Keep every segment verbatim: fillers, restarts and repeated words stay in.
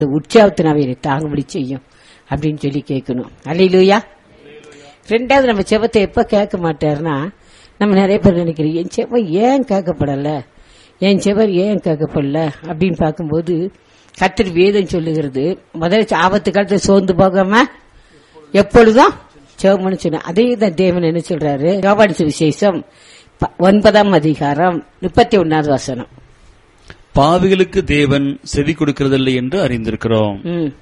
உற்சாகத்தினாவே தாங்குபடி செய்யும் அப்படின்னு சொல்லி கேட்கணும். அல்லேலூயா. ரெண்டாவது, நம்ம செபத்தை எப்ப கேட்க மாட்டாருன்னா, நம்ம நிறைய பேர் நினைக்கிறோம் என் செபம் ஏன் கேட்கப்படல, என் செபம் ஏன் கேட்கப்படல அப்படின்னு பார்க்கும்போது கர்த்தர் வேதம் சொல்லுகிறது, முதல்ல ஆபத்து காலத்துல சோர்ந்து போகாம எப்பொழுதும் செபம்னு சொன்ன. அதே தான் தேவன் என்ன சொல்றாரு, யோவான் சுவிசேஷம் ஒன்பதாம் அதிகாரம் முப்பத்தி ஒன்னாவது வசனம், பாவிகளுக்கு தேவன் செவி கொடுக்கிறதில்லை என்று அறிந்திருக்கிறோம்.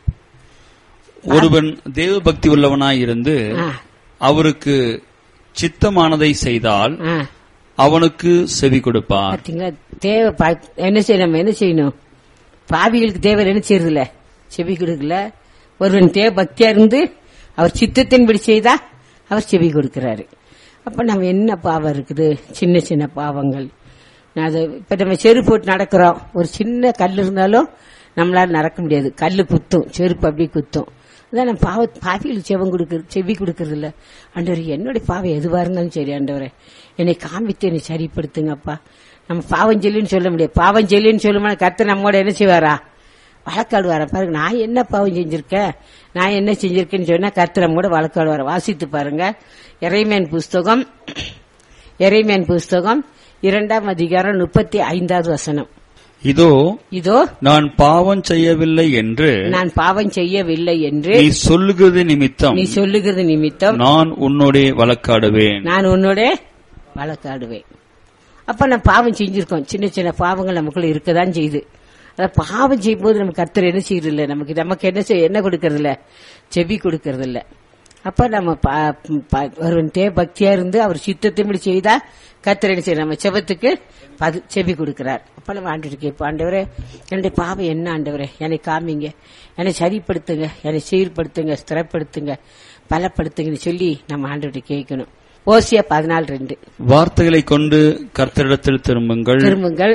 ஒருவன் தேவ பக்தி உள்ளவனாயிருந்து அவருக்கு சித்தமானதை செய்தால் அவனுக்கு செவி கொடுப்பார். தேவ என்ன செய்யணும், என்ன செய்யணும், பாவிகளுக்கு தேவன் என்ன செய்யறதில்ல, செவி கொடுக்கல. ஒருவன் தேவ பக்தியா இருந்து அவர் சித்தத்தின்படி செய்தா அவர் செவி கொடுக்கிறாரு. அப்ப நம்ம என்ன பாவம் இருக்குது, சின்ன சின்ன பாவங்கள். அது இப்ப நம்ம செருப்பு போட்டு நடக்கிறோம், ஒரு சின்ன கல் இருந்தாலும் நம்மளால நடக்க முடியாது, கல்லு குத்தும், செருப்பு அப்படியே குத்தும். அதான் நம்ம பாவ பாவிகளுக்கு செவம் கொடுக்க செவி கொடுக்கறது இல்ல. ஆண்டவரே, என்னுடைய பாவம் எதுவா இருந்தாலும் சரி ஆண்டவரே, என்னை காமித்து என்னை சரிப்படுத்துங்கப்பா. நம்ம பாவம் சொல்லின்னு சொல்ல முடியாது, பாவம் சொல்லின்னு சொல்லுமா கர்த்தர் நம்மோட என்ன செய்வாரா, வழக்காடுவார. பாருங்க, நான் என்ன பாவம் செஞ்சிருக்கேன், நான் என்ன செஞ்சிருக்கேன்னு சொன்னா கர்த்தர் நம்மோட வழக்காடுவார. வாசித்து பாருங்க, எரேமியாவின் புஸ்தகம் எரேமியாவின் புஸ்தகம் இரண்டாம் அதிகாரம் முப்பத்தி ஐந்தாவது வசனம். இதோ இதோ நான் பாவம் செய்யவில்லை என்று நான் பாவம் செய்யவில்லை என்று நீ சொல்லுகிறது நிமித்தம் நீ சொல்லுகிறது நிமித்தம் நான் உன்னோட வழக்காடுவேன் நான் உன்னோட வழக்காடுவேன். அப்ப நான் பாவம் செஞ்சிருக்கோம், சின்ன சின்ன பாவங்கள் நமக்குள்ள இருக்கதான் செய்யுது. அத பாவம் செய்யும் போது நம்ம கர்த்தர் என்ன செய்யறது இல்ல, நமக்கு நமக்கு என்ன என்ன கொடுக்கறது இல்ல, செவி கொடுக்கறது இல்ல. அப்ப நம்ம ஒருவன் தே பக்தியா இருந்து அவர் சித்தத்தின்படி செய்தா கர்த்தர் என்ன செய்ய நம்ம செபத்துக்கு செவி கொடுக்கிறார். அப்ப நம்ம ஆண்டு கேட்போம், ஆண்டவரே என்னுடைய பாவம் என்ன ஆண்டவரே, என்னை காமிங்க, என்னை சரிப்படுத்துங்க, என்னை சீர்படுத்துங்க, ஸ்திரப்படுத்துங்க, பலப்படுத்துங்கன்னு சொல்லி நம்ம ஆண்டு கேட்கணும். ஓசியா பதினாலு ரெண்டு, வார்த்தைகளை கொண்டு கர்த்தரிடத்தில் திரும்புங்கள் திரும்புங்கள்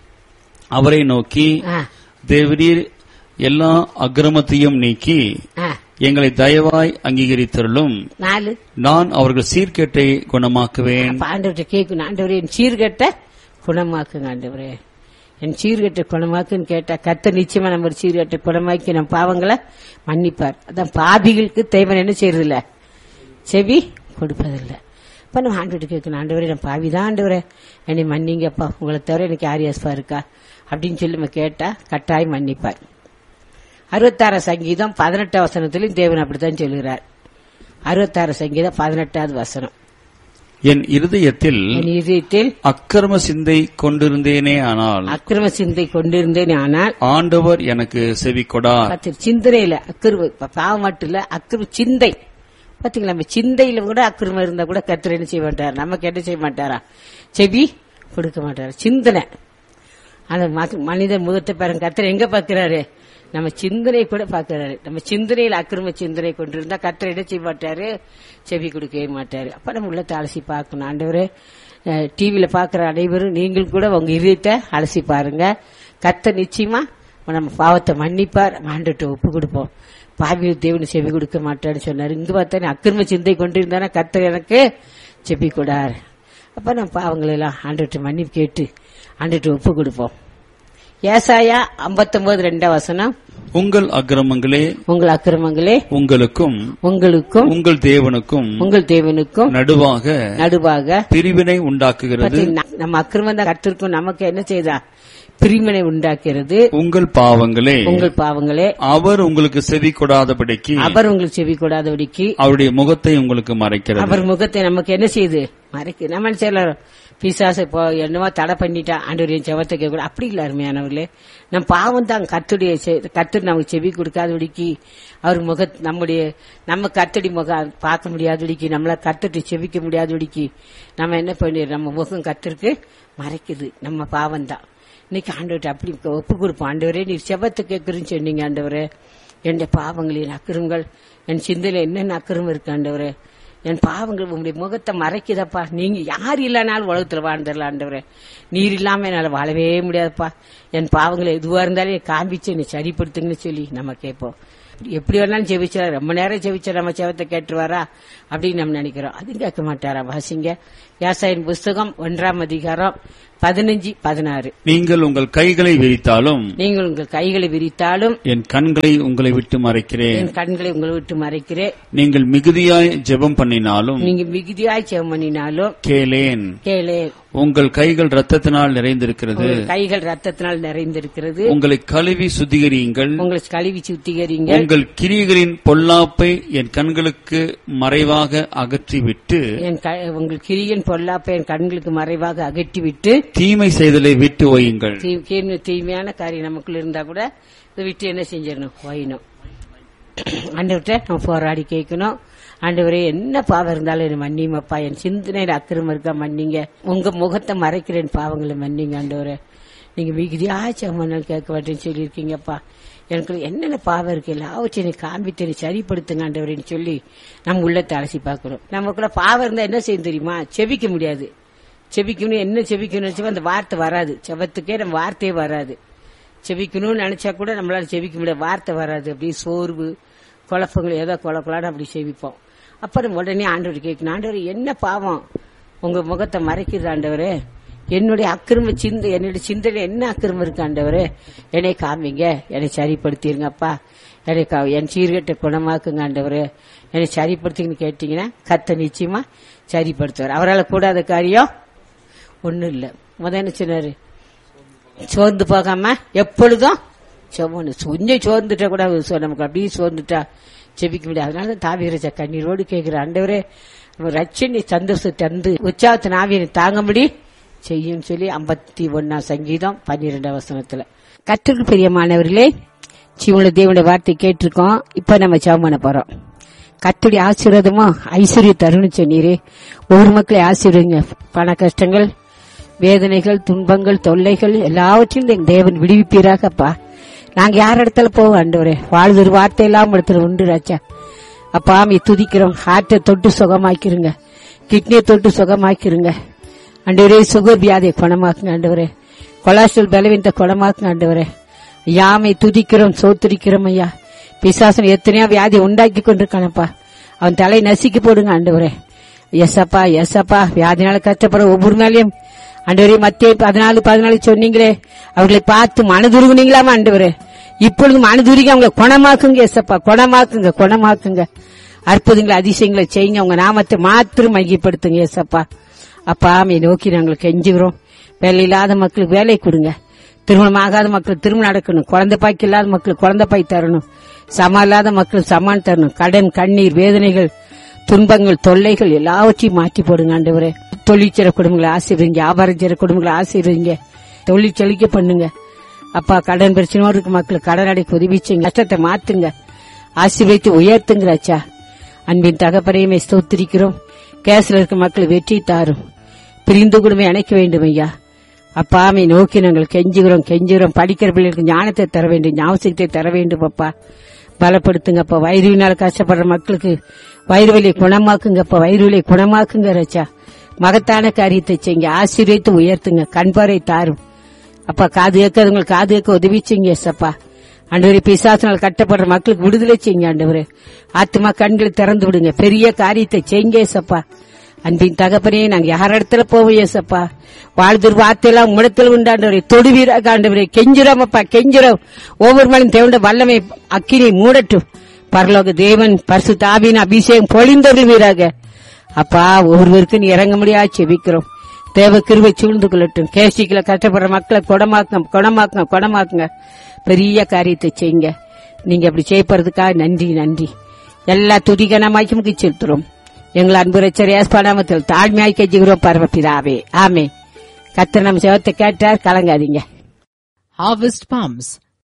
அவரை நோக்கி, தேவரீர் எல்லா அக்கிரமத்தையும் நீக்கி எங்களை தயவாய் அங்கீகரித்தருளும், நான் அவர்கள் சீர்கேட்டை குணமாக்குவேன். ஆண்டவர்கிட்ட கேட்கணும், ஆண்டவரே என் சீர்கேட்ட குணமாக்குங்க, ஆண்டவரே என் சீர்கேட்ட குணமாக்குன்னு கேட்டா கர்த்தர் நிச்சயமா நம்ம சீர்கேட்ட குணமாக்கி நம்ம பாவங்களை மன்னிப்பார். அதான் பாவிகளுக்கு தேவன் என்ன செய்யறதில்ல, செவி கொடுப்பதில்லை. இப்ப நம்ம ஆண்டவர்கிட்ட கேட்கணும், ஆண்டவரே நான் பாவிதான் ஆண்டவரே என்னை மன்னிங்கப்பா, உங்களை தவிர எனக்கு ஆரியாஸ்பா இருக்கா அப்படின்னு சொல்லி நம்ம கேட்டா கட்டாயம் மன்னிப்பார். அறுபத்தாறு சங்கீதம் பதினெட்டாம் வசனத்திலும் தேவன் அப்படித்தான் சொல்கிறார். அறுபத்தாறு சங்கீதம் பதினெட்டாவது வசனம், என் இருதயத்தில் என் இதயத்தில் அக்கிரம சிந்தை கொண்டிருந்தேனே ஆனால் அக்கிரம சிந்தை கொண்டிருந்தேனே ஆனால் ஆண்டவர் எனக்கு செவி கொடார். சிந்தனையில அக்கிரம பாவம் மட்டும் இல்ல, அக்கிரம சிந்தை பாத்தீங்களா, நம்ம சிந்தையில கூட அக்கிரமம் இருந்தா கூட கர்த்தர் என்ன செய்ய மாட்டார், நமக்கு என்ன செய்ய மாட்டாரா, செவி கொடுக்க மாட்டாரு. சிந்தனை அந்த மனிதன் முகத்தை பாருங்க, கர்த்தர் எங்க பாக்குறாரு, நம்ம சிந்தனை கூட பாக்குறாரு. நம்ம சிந்தனையில் அக்கிரம சிந்தனை கொண்டிருந்தா கர்த்தர் என்ன செய்ய மாட்டாரு, செவி கொடுக்கவே மாட்டாரு. அப்ப நம்ம உள்ளத்தை அலசி பார்க்கணும். ஆண்டவரே, டிவியில பாக்குற அனைவரும் நீங்களும் கூட உங்க இதயத்தை அலசி பாருங்க. கர்த்தர் நிச்சயமா நம்ம பாவத்தை மன்னிப்பார். ஆண்டுகிட்ட ஒப்பு கொடுப்போம். பாவியில் தேவனு செவி கொடுக்க மாட்டான்னு சொன்னாரு. இங்க பார்த்தானே அக்கிரம சிந்தை கொண்டிருந்தானே கர்த்தர் எனக்கு செவி கொடார். அப்ப நம்ம பாவங்களை எல்லாம் ஆண்டுகிட்ட மன்னிப்பு கேட்டு ஆண்டுகிட்ட ஒப்பு கொடுப்போம். ஏசாயா ஐம்பத்தி ஒன்பது ரெண்டாம் வசனம், உங்கள் அக்கிரமங்களே உங்கள் அக்கிரமங்களே உங்களுக்கும் உங்களுக்கும் உங்கள் தேவனுக்கும் உங்கள் தேவனுக்கும் நடுவாக நடுவாக பிரிவினை உண்டாக்குகிறது. நம்ம அக்கிரமம் தான் கர்த்தருக்கும் நமக்கு என்ன செய்தா, பிரிவினை உண்டாக்குறது. உங்கள் பாவங்களே உங்கள் பாவங்களே அவர் உங்களுக்கு செவி கொடாதபடிக்கு அவர் உங்களுக்கு செவி கொடாதபடிக்கு அவருடைய முகத்தை உங்களுக்கு மறைக்கிறது. அவர் முகத்தை நமக்கு என்ன செய்யுது, மறைக்க. நம்ம செய்யலாம், பிசாசு இப்போ என்னவோ தடை பண்ணிட்டா ஆண்டவரைய செவத்தை கேட்க, அப்படி இல்ல அருமையானவர்களே. நம் பாவம் தான் கர்த்தருடைய கர்த்தர் நமக்கு செவி கொடுக்காதபடிக்கு அவர் முக நம்முடைய நம்ம கர்த்தடி முகம் பார்க்க முடியாதபடிக்கு, நம்மள கர்த்தரை செவிக்க முடியாதபடிக்கு நம்ம என்ன பண்ணி நம்ம முகம் கர்த்தருக்கு மறைக்குது. நம்ம பாவம் தான். இன்னைக்கு ஆண்டவர்கிட்ட அப்படி ஒப்பு கொடுப்போம். ஆண்டவரே நீர் செபத்தை கேட்கறேன்னு சொன்னீங்க ஆண்டவரே, என் பாவங்களின் அக்கிரமங்கள் என் சிந்தையில என்னென்ன அக்கிரமம் இருக்கு ஆண்டவரே, என் பாவங்கள் உங்களுடைய முகத்தை மறைக்குதப்பா. நீங்க யார் இல்லைனாலும் உலகத்துல வாழ்ந்துடலாம் ஆண்டவரே, நீர் இல்லாம என்னால வாழவே முடியாதுப்பா. என் பாவங்கள் எதுவா இருந்தாலும் காண்பிச்சு என்னை சரிப்படுத்துங்கன்னு சொல்லி நம்ம கேட்போம். எப்படி வேணாலும் ஜெபிச்சா, ரொம்ப நேரம் ஜெபிச்சா நம்ம செவத்தை கேட்டுருவாரா அப்படின்னு நம்ம நினைக்கிறோம். அது கேட்க மாட்டாரா. வாசிங்க ஏசாயின் புஸ்தகம் ஒன்றாம் அதிகாரம் பதினஞ்சு பதினாறு. நீங்கள் உங்கள் கைகளை விரித்தாலும் நீங்கள் உங்கள் கைகளை விரித்தாலும் என் கண்களை உங்களை விட்டு மறைக்கிறேன். என் கண்களை உங்களை விட்டு மறைக்கிறேன். நீங்கள் மிகுதியாய் ஜெபம் பண்ணினாலும் நீங்க மிகுதியாய் ஜெபம் பண்ணினாலும் கேளேன். கேளேன். உங்கள் கைகள் ரத்தத்தினால் நிறைந்திருக்கிறது. உங்கள் கைகள் ரத்தத்தினால் நிறைந்திருக்கிறது. உங்களை கழுவி சுத்திகரியுங்கள். உங்களை கழுவி சுத்திகரியுங்கள். உங்கள் கிரியைகளின் பொல்லாப்பை என் கண்களுக்கு மறைவாக அகற்றிவிட்டு என் க- உங்கள் கிரியின் பொல்லாப்பை என் கண்களுக்கு மறைவாக அகற்றிவிட்டு தீமை செய்தலை விட்டு ஓயுங்கள். தீ- தீமை- தீமையான காரியம் நமக்குள்ள இருந்தா கூட இதை விட்டு என்ன செஞ்சிடணும்? ஓயணும். ஆண்டவர்கிட்ட நம்ம போராடி கேட்கணும். ஆண்டவரே, என்ன பாவம் இருந்தாலும் என்ன மன்னியுமப்பா, என் சிந்தனையில அக்கிரமம் இருக்கா மன்னிங்க, உங்க முகத்தை மறைக்கிறேன் பாவங்களை மன்னிங்க ஆண்டவரே. நீங்க மிகுதியாச்சும் கேட்க மாட்டேன்னு சொல்லியிருக்கீங்கப்பா. எனக்கு என்னென்ன பாவம் இருக்கு எல்லாவற்றையும் என்னை காண்பித்து என்னை சரிப்படுத்துங்க ஆண்டவரேன்னு சொல்லி நம்ம உள்ளத்தை அலசி பார்க்கணும். நமக்குள்ள பாவம் இருந்தா என்ன செய்யும் தெரியுமா? செபிக்க முடியாது. செபிக்கணும், என்ன செபிக்கணும்னு நினைச்சா அந்த வார்த்தை வராது. செபத்துக்கே நம்ம வார்த்தையே வராது. செபிக்கணும்னு நினைச்சா கூட நம்மளால செபிக்க முடியாது, வார்த்தை வராது. அப்படியே சோர்வு குழப்பங்கள் ஏதோ கொல கொலான்னு அப்படி செபிப்போம். அப்ப நம்ம உடனே ஆண்டவர் கேட்கணும், ஆண்டவர் என்ன பாவம் உங்க முகத்தை மறைக்கிறது ஆண்டவரே, என்னுடைய அக்கிரம சிந்தை என்னுடைய சிந்தையில என்ன அக்கிரமம் இருக்கு ஆண்டவரே, என்னை காமிங்க, என்னை சரிப்படுத்திருங்கப்பா, என்னை கா- என் சீர்கட்ட குணமாக்குங்க ஆண்டவரே, என்னை சரிப்படுத்திங்கன்னு கேட்டீங்கன்னா கத்த நிச்சயமா சரிப்படுத்துவார். அவரால் கூடாத காரியம் ஒண்ணும் இல்ல. முத என்ன சொன்னாரு? சோர்ந்து போகாம எப்பொழுதும் செவனு கொஞ்சம் சோர்ந்துட்டா கூட சொ- நமக்கு அப்படியே சோர்ந்துட்டா செபிக்க முடியாது. அதனால தாவீரச்ச கண்ணீரோடு கேட்கிற ஆண்டவரே, ரட்சணி சந்தோஷத்தை தந்து உற்சாகத்தின் ஆவியை தாங்கும்படி செய்யும் சொல்லி ஐம்பத்தி ஒன்னாம் சங்கீதம் பன்னிரெண்டாம் வசனத்துல. கர்த்தருக்கு பிரியமானவர்களே, சிவனுடைய தேவனுடைய வார்த்தை கேட்டிருக்கோம். இப்ப நம்ம ஜெபம் பண்ண போறோம். கர்த்தருடைய ஆசீர்வாதமா ஐஸ்வர்ய தருணம் சொன்னீரே, ஒவ்வொரு மக்களை ஆசீர்வதிங்க. பண கஷ்டங்கள், வேதனைகள், துன்பங்கள், தொல்லைகள் எல்லாவற்றையும் எங்க தேவன் விடுவிப்பீராகப்பா. நாங்க யார் இடத்துல போவோம் ஆண்டவரே? வாழ்தொரு வார்த்தை எல்லாம் இடத்துல உண்டு ராச்சா. அப்பா மீ துதிக்கிறோம். ஹார்ட்டை தொட்டு சுகமாக்கிருங்க, கிட்னியை தொட்டு சுகமாக்கிருங்க ஆண்டவரே. சுகர் வியாதியை குணமாக்குங்க ஆண்டவரே. கொலாஸ்ட்ரால் பலவீனத்தை குணமாக்குங்க ஆண்டவரே. யாமை துதிக்கிறோம், சோத்திரிக்கிறோம் ஐயா. பிசாசன் எத்தனையோ வியாதி உண்டாக்கி கொண்டிருக்கானப்பா, அவன் தலை நசுக்கி போடுங்க ஆண்டவரே. எஸ்அப்பா எஸ்அப்பா, வியாதினால கஷ்டப்பட ஒவ்வொரு நாளையும் ஆண்டவரே, மத்திய பதினாலு பதினாலு சொன்னீங்களே, அவர்களை பார்த்து மனதுருகுனீங்களாமா ஆண்டவரே. இப்பொழுது மனதுருகி அவங்களை குணமாக்குங்க எஸ்அப்பா, குணமாக்குங்க குணமாக்குங்க. அற்புதங்களை அதிசயங்களை செய்யுங்க, உங்க நாமத்தை மாத்திரம் மையப்படுத்துங்க எஸ்அப்பா. அப்பா மே நோக்கி நாங்கள் கெஞ்சுகிறோம். வேலை இல்லாத மக்களுக்கு வேலை கொடுங்க, திருமணம் ஆகாத மக்களுக்கு திருமணம் நடக்கணும், குழந்தை பாய்க்கு இல்லாத மக்களுக்கு குழந்தை பாய் தரணும், சமா இல்லாத மக்களுக்கு சமான் தரணும். கடன், கண்ணீர், வேதனைகள், துன்பங்கள், தொல்லைகள் எல்லாவற்றையும் மாற்றி போடுங்க ஆண்டவரே. தொழிற்சர குடும்பங்களை ஆசீர்வதிங்க, வியாபாரம் செய்ற குடும்பங்களை ஆசீர்வதிங்க, தொழில் செழிக்க பண்ணுங்க. அப்பா கடன் பிரச்சனையோடு இருக்க மக்களுக்கு கடன் அடைக்க உதவி செய்யுங்க, கஷ்டத்தை மாத்துங்க, ஆசீர்வதித்து உயர்த்துங்கிறாச்சா. அன்பின் தகப்பனையுமே ஸ்தோத்திரிக்கிறோம். கேஸ்ல இருக்க மக்கள் வெற்றி தாரும், பிரிந்து குடும்பம் அணைக்க வேண்டும் ஐயா. அப்பாமை நோக்கி நாங்கள் கெஞ்சுகிறோம் கெஞ்சுகிறோம். படிக்கிற பிள்ளைகளுக்கு ஞானத்தை தர வேண்டும், ஞாபகத்தை தர வேண்டும் அப்பா. பலப்படுத்துங்கப்பா. வயிறுவினால் கஷ்டப்படுற மக்களுக்கு வயிறு வலியை குணமாக்குங்கப்பா, வயிறு வலியை குணமாக்குங்க ரச்சா. மகத்தான காரியத்தை செய்யுங்க, ஆசீர்வதித்து உயர்த்துங்க, கண்பாரை தாரும் அப்பா. காது கேட்காதவங்களுக்கு காது கேட்க உதவி செய்யுங்க எஸ்அப்பா. ஆண்டவரே, பிசாசினால் கட்டப்படுற மக்களுக்கு விடுதலை செய்யுங்க ஆண்டவரே. ஆத்மா கண்களை திறந்து விடுங்க, பெரிய காரியத்தை செய்யுங்க ஏசப்பா. அன்பின் தகப்பனே, நாங்க யார் இடத்துல போவோம் ஏசப்பா? வாழ்தொரு வார்த்தையெல்லாம் உம்மிடத்தில் உண்டாண்டவரே, தொடுவீராக ஆண்டவரே. கெஞ்சுறோம் அப்பா, கெஞ்சுறோம். ஒவ்வொரு மணியும் தேவண்ட வல்லமை அக்கினை மூடட்டும். பரலோக தேவன் பரிசுத்த ஆவியின் அபிஷேகம் பொழிந்தருவீராக அப்பா. ஒவ்வொருவருக்கு நீ இறங்க முடியாது செபிக்கிறோம். தேவ கிருபை சூழ்ந்து கொள்ளட்டும். கேசிக்கல கஷ்டப்படுற மக்களை குணமாக்குங்க, குணமாக்குங்க, குணமாக்குங்க. பெரிய காரியத்தை செய்யுங்க. நீங்க அப்படி செய்யப்படுறதுக்காக நன்றி நன்றி. எல்லா துதிகனமாக்கி செலுத்துறோம். எங்கள் அன்பு ரச்சரியாஸ்பாடாமத்தில் தாழ்மையாய் கெஞ்சுகிறோம் பரமபிதாவே, ஆமே. கர்த்தர் நம்ம ஜெபத்தை கேட்டார், கலங்காதீங்க. Harvest Palms.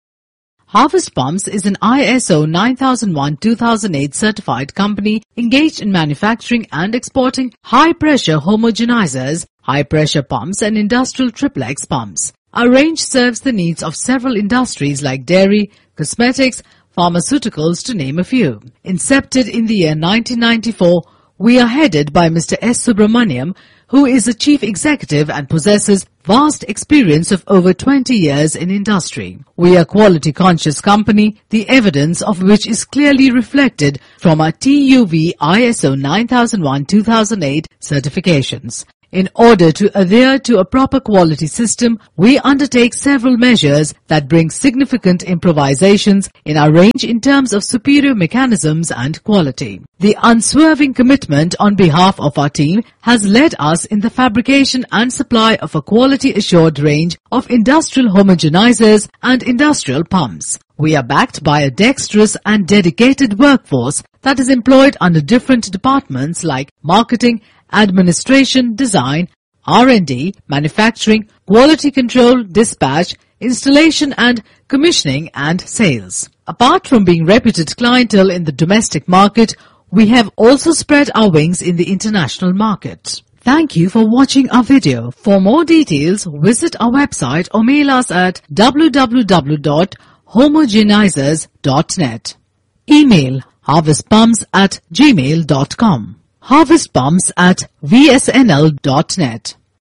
Harvest Palms is an I S O nine thousand one two thousand eight certified company engaged in manufacturing and exporting high-pressure homogenizers, high-pressure pumps and industrial triplex pumps. Our range serves the needs of several industries like dairy, cosmetics, pharmaceuticals to name a few. Incepted in the year nineteen ninety-four, we are headed by Mister S. Subramaniam, who is a chief executive and possesses vast experience of over twenty years in industry. We are a quality conscious company, the evidence of which is clearly reflected from our T U V I S O nine thousand one two thousand eight certifications. In order to adhere to a proper quality system, we undertake several measures that bring significant improvisations in our range in terms of superior mechanisms and quality. The unswerving commitment on behalf of our team has led us in the fabrication and supply of a quality-assured range of industrial homogenizers and industrial pumps. We are backed by a dexterous and dedicated workforce that is employed under different departments like marketing, administration, design, R and D, manufacturing, quality control, dispatch, installation and commissioning and sales. Apart from being reputed clientele in the domestic market, we have also spread our wings in the international market. Thank you for watching our video. For more details, visit our website or mail us at w w w dot homogenizers dot net. Email harvestpumps at gmail dot com. harvestpumps at v s n l dot net.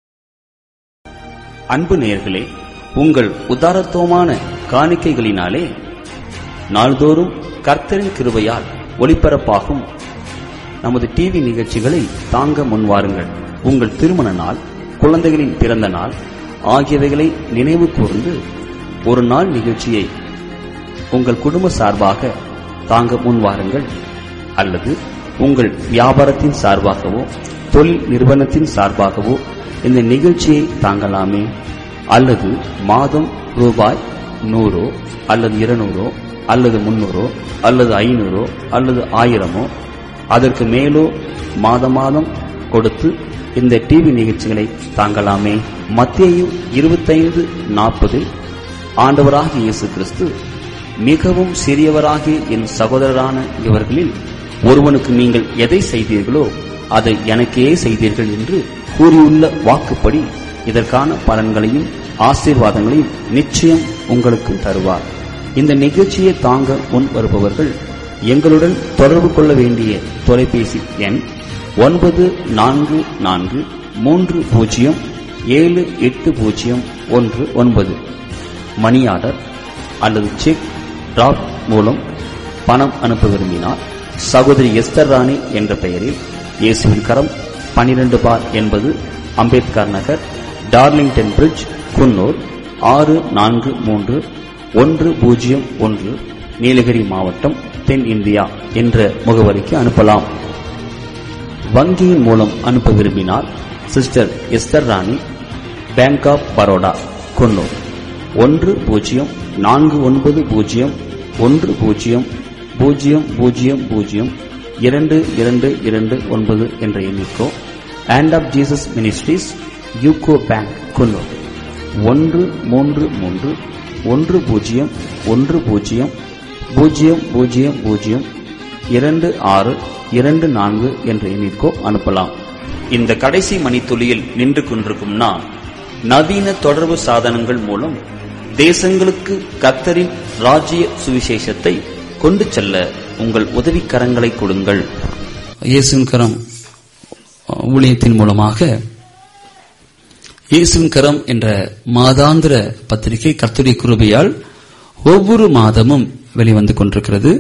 அன்பு நேயர்களே, உங்கள் உதாரத்துவமான காணிக்கைகளினாலே நாள்தோறும் கர்த்தரின் கிருபையால் ஒளிபரப்பாகும் நமது TV நிகழ்ச்சிகளை தாங்க முன்வாருங்கள். உங்கள் திருமண நாள், குழந்தைகளின் பிறந்த நாள் ஆகியவைகளை நினைவு கூர்ந்து ஒரு நாள் நிகழ்ச்சியை உங்கள் குடும்ப சார்பாக தாங்க முன்வாருங்கள். அல்லது உங்கள் வியாபாரத்தின் சார்பாகவோ தொழில் நிறுவனத்தின் சார்பாகவோ இந்த நிகழ்ச்சியை தாங்கலாமே. அல்லது மாதம் ரூபாய் நூறோ அல்லது இருநூறோ அல்லது முன்னூறோ அல்லது ஐநூறோ அல்லது ஆயிரமோ அதற்கு மேலோ மாத மாதம் கொடுத்து இந்த டிவி நிகழ்ச்சிகளை தாங்கலாமே. மத்தேயு இருபத்தைந்து நாற்பதில் ஆண்டவராகிய இயேசு கிறிஸ்து, மிகவும் சிறியவராகிய என் சகோதரரான இவர்களில் ஒருவனுக்கு நீங்கள் எதை செய்தீர்களோ அதை எனக்கே செய்தீர்கள் என்று கூறியுள்ள வாக்குப்படி இதற்கான பலன்களையும் ஆசீர்வாதங்களையும் நிச்சயம் உங்களுக்கு தருவார். இந்த நிகழ்ச்சியை தாங்க முன் வருபவர்கள் எங்களுடன் தொடர்பு கொள்ள வேண்டிய தொலைபேசி எண் ஒன்பது நான்கு நான்கு மூன்று பூஜ்ஜியம் ஏழு எட்டு பூஜ்ஜியம் ஒன்று ஒன்பது. மணி ஆர்டர் அல்லது செக் டிராப் மூலம் பணம் அனுப்ப விரும்பினார் சகோதரி எஸ்தர் ராணி என்ற பெயரில் இயேசுவின் கரம் பனிரெண்டு பார் என்பது அம்பேத்கர் நகர், டார்லிங்டன் பிரிட்ஜ், குன்னூர் ஆறு நான்கு மூன்று ஒன்று பூஜ்ஜியம் ஒன்று, நீலகிரி மாவட்டம், தென் இந்தியா என்ற முகவரிக்கு அனுப்பலாம். வங்கியின் மூலம் அனுப்ப விரும்பினால் சிஸ்டர் எஸ்தர் ராணி, பேங்க் ஆப் பரோடா, குன்னூர் ஒன்று பூஜ்ஜியம் நான்கு ஒன்பது பூஜ்ஜியம் ஒன்று பூஜ்ஜியம் பூஜ்ஜியம் பூஜ்ஜியம் பூஜ்ஜியம் இரண்டு இரண்டு இரண்டு ஒன்பது என்ற எண்ணிக்கோ, hand of Jesus ministries, UCO bank, Coonoor ஒன்று மூன்று மூன்று ஒன்று பூஜ்ஜியம் ஒன்று பூஜ்ஜியம் பூஜ்ஜியம் பூஜ்ஜியம் பூஜ்ஜியம் இரண்டு ஆறு இரண்டு நான்கு என்ற எண்ணிற்கோ அனுப்பலாம். இந்த கடைசி மணித்துளியில் நின்று கொண்டிருக்கும் நான், நவீன தொடர்பு சாதனங்கள் மூலம் தேசங்களுக்கு கர்த்தரின் ராஜ்ய சுவிசேஷத்தை கொண்டு செல்ல உங்கள் உதவிக்கரங்களை கொடுங்கள். இயேசுவின் கரம் ஊழியத்தின் மூலமாக இயேசுவின் கரம் என்ற மாதாந்திர பத்திரிகை கர்த்தருடைய கிருபையால் ஒவ்வொரு மாதமும் வெளிவந்து கொண்டிருக்கிறது.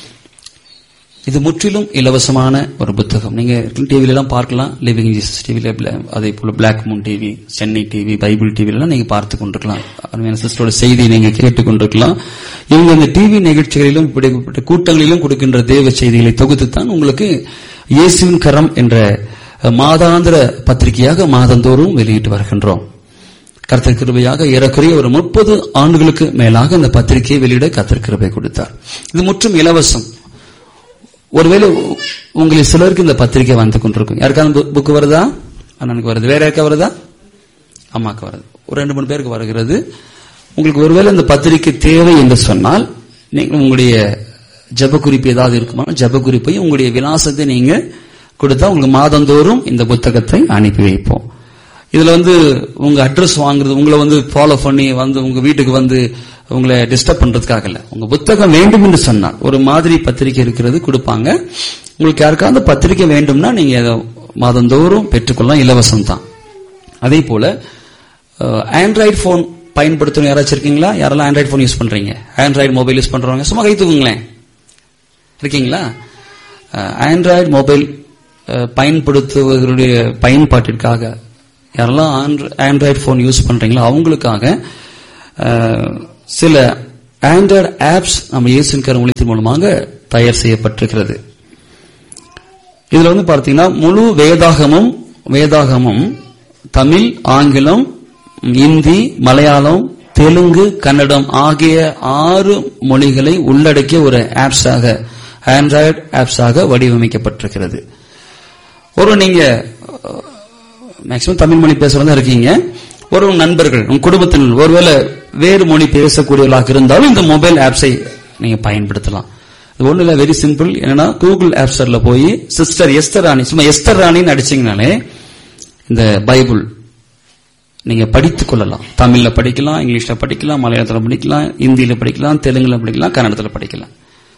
இது முற்றிலும் இலவசமான ஒரு புத்தகம். நீங்க டிவில எல்லாம் பார்க்கலாம், லிவிங் ஜீசஸ் டிவில, அதே போல black Moon TV, Chennai TV, Bible டிவில எல்லாம் நீங்க பார்த்து கொண்டிருக்கலாம். அருமையான சிஸ்டரோட செய்தியை நீங்க கேட்டுக் கொண்டிருக்கலாம். இவங்க இந்த டிவி நிகழ்ச்சிகளிலும் இப்படிப்பட்ட கூட்டங்களிலும் கொடுக்கின்ற தேவ செய்திகளை தொகுத்துத்தான் உங்களுக்கு இயேசுவின் கரம் என்ற மாதாந்திர பத்திரிகையாக மாதந்தோறும் வெளியிட்டு வருகின்றோம். கர்த்தர் கிருபையாக ஏறக்குறைய ஒரு முப்பது ஆண்டுகளுக்கு மேலாக இந்த பத்திரிகையை வெளியிட கர்த்தர் கிருபை கொடுத்தார். இது முற்றும் இலவசம். ஒருவேளை உங்களுக்கு சிலருக்கு இந்த பத்திரிகை வந்து கொண்டிருக்கும். யாருக்காவது புக்கு வருதா? அண்ணனுக்கு வருது. வேற யாருக்கா வருதா? அம்மாக்கு வருது. ஒரு ரெண்டு மூணு பேருக்கு வருகிறது. உங்களுக்கு ஒருவேளை இந்த பத்திரிகை தேவை என்று சொன்னால், நீங்கள் உங்களுடைய ஜப குறிப்பு ஏதாவது இருக்குமா, ஜப குறிப்பையும் உங்களுடைய விலாசத்தை நீங்க கொடுத்தா உங்களுக்கு மாதந்தோறும் இந்த புத்தகத்தை அனுப்பி வைப்போம். இதுல வந்து உங்க அட்ரஸ் வாங்குறது, உங்களை வந்து ஃபாலோ பண்ணி வந்து உங்க வீட்டுக்கு வந்து உங்களை டிஸ்டர்ப் பண்றதுக்காக இல்ல. உங்க புத்தகம் வேண்டும் என்று சொன்னால் ஒரு மாதிரி பத்திரிகை இருக்கிறது கொடுப்பாங்க. உங்களுக்கு யாருக்காவது பத்திரிகை வேண்டும்னா நீங்க மாதந்தோறும் பெற்றுக்கொள்ளலாம், இலவசம் தான். அதே போல ஆண்ட்ராய்டு போன் பயன்படுத்தணும் யாராச்சும் இருக்கீங்களா? யாரெல்லாம் ஆண்ட்ராய்டு போன் யூஸ் பண்றீங்க? ஆண்ட்ராய்டு மொபைல் யூஸ் பண்றவங்க சும்மா கை தூக்குங்களேன். இருக்கீங்களா? ஆண்ட்ராய்டு மொபைல் பயன்படுத்துவதனுடைய பயன்பாட்டிற்காக யாரெல்லாம் ஆண்ட்ராய்டு போன் யூஸ் பண்றீங்களோ அவங்களுக்காக சில ஆண்ட்ராய்டு ஆப்ஸ் நம்ம இயேசுவின் கரம் ஊழியத்தின் மூலமாக தயார் செய்யப்பட்டிருக்கிறது. இதுல வந்து பார்த்தீங்கன்னா முழு வேதாகமும் வேதாகமும் தமிழ், ஆங்கிலம், இந்தி, மலையாளம், தெலுங்கு, கன்னடம் ஆகிய ஆறு மொழிகளை உள்ளடக்கிய ஒரு ஆப்ஸாக ஆண்ட்ராய்டு ஆப்ஸாக வடிவமைக்கப்பட்டிருக்கிறது. ஒரு நீங்க மேக்சிமம் தமிழ் மொழி பேசுறதா இருக்கீங்க, ஒரு நண்பர்கள் உங்க குடும்பத்தினர் ஒருவேளை வேறு மொழி பேசக்கூடியவர்களாக இருந்தாலும் இந்த மொபைல் ஆப்ஸை நீங்க பயன்படுத்தலாம். இது ஒண்ணு இல்ல, வெரி சிம்பிள். என்னன்னா கூகுள் ஆப் ஸ்டோர்ல போய் சிஸ்டர் எஸ்தர் ராணி, சும்மா எஸ்தர் ராணின்னு அடிச்சீங்கனாலே இந்த பைபிள் நீங்க படித்துக் கொள்ளலாம். தமிழ்ல படிக்கலாம், இங்கிலீஷ்ல படிக்கலாம், மலையாளத்துல படிக்கலாம், இந்தியில படிக்கலாம், தெலுங்குல படிக்கலாம், கன்னடத்துல படிக்கலாம்.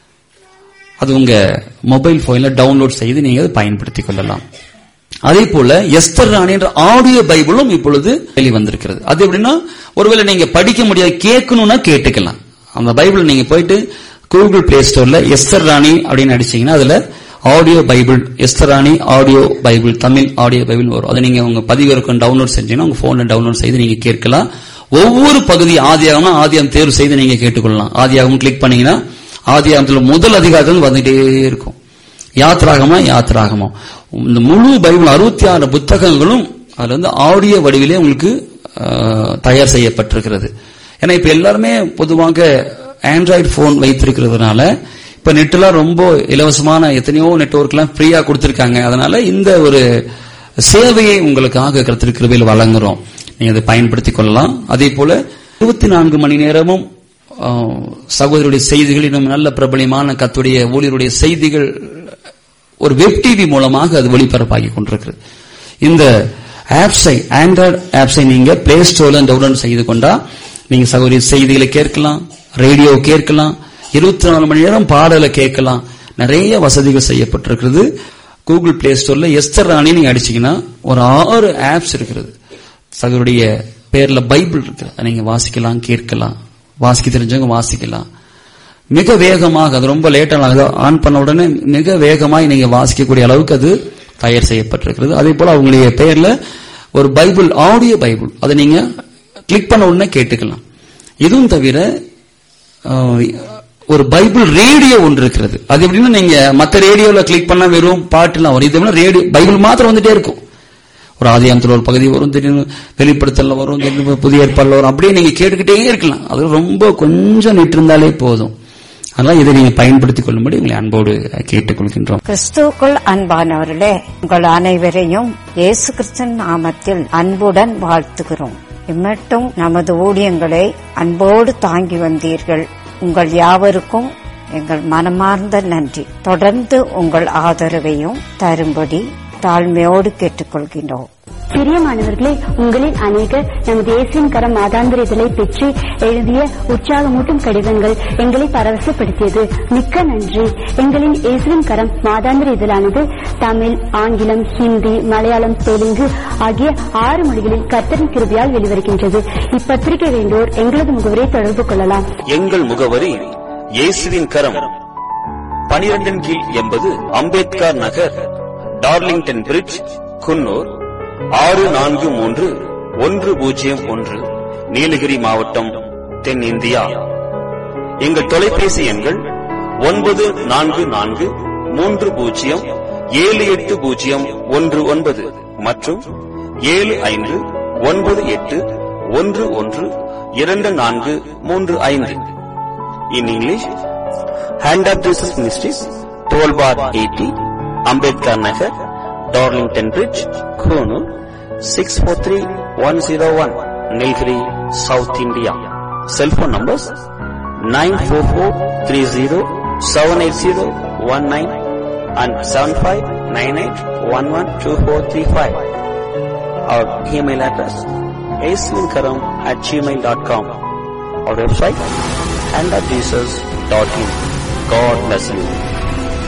அது உங்க மொபைல் போன்ல டவுன்லோட் செய்து நீங்க அதை பயன்படுத்திக் கொள்ளலாம். அதே போல எஸ்தர் ராணி என்ற ஆடியோ பைபிளும் இப்பொழுது வெளிவந்திருக்கிறது. அது எப்படின்னா, ஒருவேளை நீங்க படிக்க முடியாது கேட்கணும்னா கேட்டுக்கலாம். அந்த பைபிள் நீங்க போயிட்டு கூகுள் பிளே ஸ்டோர்ல எஸ்தர் ராணி அப்படின்னு அடிச்சீங்கன்னா அதுல ஆடியோ பைபிள், எஸ்தர் ராணி audio Bible, Tamil audio Bible வரும். அதை நீங்க உங்க பதிவிறக்கம் டவுன்லோட் செஞ்சீங்கன்னா உங்க போன்ல டவுன்லோட் செய்து நீங்க கேட்கலாம். ஒவ்வொரு பகுதி ஆதியாகம்னா ஆதியாகம் தேர்வு செய்து நீங்க கேட்டுக்கொள்ளலாம். ஆதியாகம் கிளிக் பண்ணீங்கன்னா ஆதியாகத்துல முதல் அதிகாரத்தில் வந்துட்டே இருக்கும். யாத்ராகமா யாத்ராகமா இந்த முழு பைபிள் அறுபத்தி ஆறு புத்தகங்களும் அதுல வந்து ஆடியோ வடிவிலே உங்களுக்கு தயார் செய்யப்பட்டிருக்கிறது. ஏன்னா இப்ப எல்லாருமே பொதுவாக ஆண்ட்ராய்டு போன் வைத்திருக்கிறதுனால இப்ப நெட்லாம் ரொம்ப இலவசமான எத்தனையோ நெட்வொர்க் எல்லாம் ஃப்ரீயா கொடுத்திருக்காங்க. அதனால இந்த ஒரு சேவையை உங்களுக்காக கர்த்தர் கிருபையில் வழங்குறோம். நீங்க அதை பயன்படுத்திக் கொள்ளலாம். அதே போல இருபத்தி நான்கு மணி நேரமும் சகோதரருடைய செய்திகள், இன்னும் நல்ல பிரபலியமான கர்த்தருடைய ஊழியருடைய செய்திகள் ஒரு வெப் டிவி மூலமாக அது ஒளிபரப்பாகி கொண்டிருக்கிறது. இந்த ஆப்ஸை ஆண்ட்ராய்டு ஆப்ஸை நீங்க பிளே ஸ்டோர்ல டவுன்லோட் செய்து கொண்டா நீங்க சகோதரி செய்திகளை கேட்கலாம், ரேடியோ கேட்கலாம், இருபத்தி நாலு மணி நேரம் பாடலை கேட்கலாம். நிறைய வசதிகள் செய்யப்பட்டிருக்கிறது. கூகுள் பிளே ஸ்டோர்ல எஸ்தர் ராணி நீங்க அடிச்சீங்கன்னா ஒரு ஆறு ஆப்ஸ் இருக்கிறது. சகோதரிய பேர்ல பைபிள் இருக்கு, நீங்க வாசிக்கலாம், கேட்கலாம், வாசிக்க தெரிஞ்சவங்க வாசிக்கலாம். மிக வேகமாக, அது ரொம்ப லேட்டாக ஆன் பண்ண உடனே மிக வேகமாக நீங்க வாசிக்கக்கூடிய அளவுக்கு அது தயார் செய்யப்பட்டிருக்கிறது. அதே போல அவங்களுடைய பெயர்ல ஒரு பைபிள் ஆடியோ பைபிள், அதை நீங்க கிளிக் பண்ண உடனே கேட்டுக்கலாம். இதுவும் தவிர ஒரு பைபிள் ரேடியோ ஒன்று இருக்கிறது. அது எப்படின்னா நீங்க மற்ற ரேடியோல கிளிக் பண்ணா வெறும் பாட்டுலாம் வரும். இது ரேடியோ பைபிள் மாத்திரம் வந்துட்டே இருக்கும். ஒரு ஆதியாகமத்தில் ஒரு பகுதி வரும், திடீர்னு வெளிப்படுத்தல வரும், திடீர்னு புதிய ஏற்பாடுல வரும். அப்படியே நீங்க கேட்டுக்கிட்டே இருக்கலாம். அது ரொம்ப கொஞ்சம் நிட்டு இருந்தாலே போதும். அதனால இதை நீங்க பயன்படுத்திக் கொள்ளும்படி உங்களை அன்போடு கேட்டுக்கொள்கின்றோம். கிறிஸ்துவுக்குள் அன்பானவர்களே, உங்கள் அனைவரையும் இயேசு கிறிஸ்துவின் நாமத்தில் அன்புடன் வாழ்த்துகிறோம். இம்மட்டும் நமது ஊழியங்களை அன்போடு தாங்கி வந்தீர்கள். உங்கள் யாவருக்கும் எங்கள் மனமார்ந்த நன்றி. தொடர்ந்து உங்கள் ஆதரவையும் தரும்படி தாழ்மையோடு கேட்டுக்கொள்கின்றோம். பிரியமானவர்களே, உங்களில் அநேகர் நமது இயேசுவின் கரம் மாதாந்திர இதழை பெற்று எழுதிய உற்சாகமூட்டும் கடிதங்கள் எங்களை பரவசப்படுத்தியது. மிக்க நன்றி. எங்களின் இயேசுவின் கரம் மாதாந்திர இதழானது தமிழ், ஆங்கிலம், ஹிந்தி, மலையாளம், தெலுங்கு ஆகிய ஆறு மொழிகளில் கர்த்தரின் கிருபையால் வெளிவருகின்றது. இப்பத்திரிகை வேண்டோர் எங்களது முகவரை தொடர்பு கொள்ளலாம். எங்கள் முகவரி இயேசுவின் கரம், பனிரெண்டின் கீழ் எண்பது அம்பேத்கர் நகர், டார்லிங்டன் பிரிட்ஜ், குன்னூர் ஆறு நான்கு மூன்று ஒன்று பூஜ்ஜியம் ஒன்று, நீலகிரி மாவட்டம், தென்னிந்தியா. எங்கள் தொலைபேசி எண்கள் ஒன்பது நான்கு நான்கு மூன்று பூஜ்ஜியம் ஏழு எட்டு பூஜ்ஜியம் ஒன்று ஒன்பது மற்றும் ஏழு ஐந்து ஒன்பது எட்டு ஒன்று ஒன்று இரண்டு நான்கு மூன்று ஐந்து. In English, hand of Jesus ministries, twelve bar eighty, Ambedkar Nagar, Darlington bridge, Coonoor six four three one zero one, Nilgiri, south India. Cellphone numbers nine four four three zero seven eight zero one nine and seven five nine eight one one two four three five. Our email address aislinkaram at gmail dot com. Our website and at jesus dot in. God bless you.